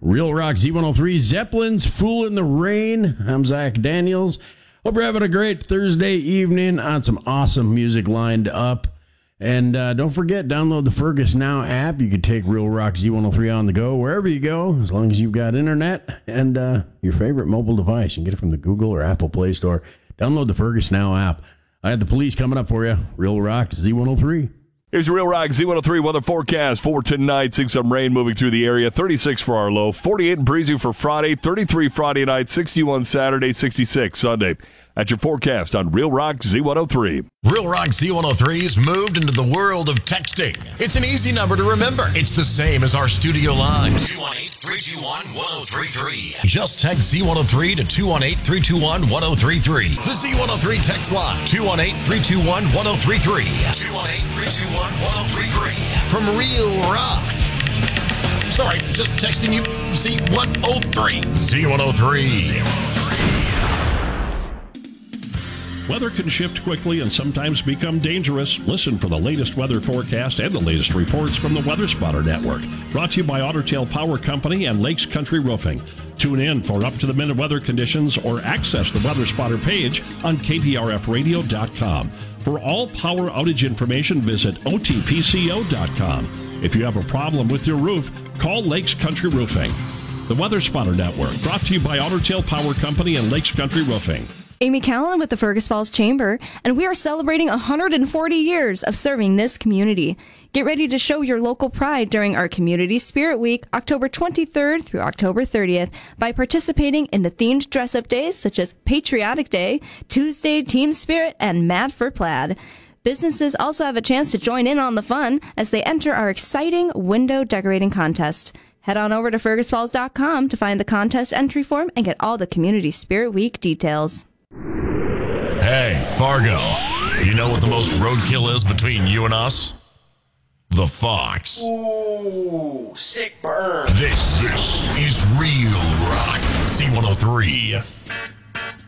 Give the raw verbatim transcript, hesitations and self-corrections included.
Real Rock Z one oh three, Zeppelin's Fool in the Rain. I'm Zach Daniels. Hope you're having a great Thursday evening on some awesome music lined up. And uh, don't forget, download the Fergus Now app. You can take Real Rock Z one oh three on the go wherever you go, as long as you've got internet and uh, your favorite mobile device. You can get it from the Google or Apple Play Store. Download the Fergus Now app. I had the police coming up for you. Real Rock Z one oh three. Here's your Real Rock Z one oh three weather forecast for tonight. Seeing some rain moving through the area. thirty-six for our low. forty-eight and breezy for Friday. thirty-three Friday night. sixty-one Saturday. sixty-six Sunday. That's your forecast on Real Rock Z one oh three. Real Rock Z one oh three's moved into the world of texting. It's an easy number to remember. It's the same as our studio line. two one eight, three two one, one oh three three. Just text Z one oh three to two one eight, three two one, one oh three three. The Z one oh three text line. two one eight, three two one, one oh three three. two one eight, three two one, one oh three three. From Real Rock. Sorry, just texting you Z one oh three. Z one oh three. Weather can shift quickly and sometimes become dangerous. Listen for the latest weather forecast and the latest reports from the Weather Spotter Network. Brought to you by Otter Tail Power Company and Lakes Country Roofing. Tune in for up-to-the-minute weather conditions or access the Weather Spotter page on K P R F radio dot com. For all power outage information, visit O T P C O dot com. If you have a problem with your roof, call Lakes Country Roofing. The Weather Spotter Network, brought to you by Otter Tail Power Company and Lakes Country Roofing. Amy Callan with the Fergus Falls Chamber, and we are celebrating one hundred forty years of serving this community. Get ready to show your local pride during our Community Spirit Week, October twenty-third through October thirtieth, by participating in the themed dress-up days such as Patriotic Day, Tuesday Team Spirit, and Mad for Plaid. Businesses also have a chance to join in on the fun as they enter our exciting window decorating contest. Head on over to Fergus Falls dot com to find the contest entry form and get all the Community Spirit Week details. Hey, Fargo, you know what the most roadkill is between you and us? The Fox. Ooh, sick burn. This, this is Real Rock Z one oh three.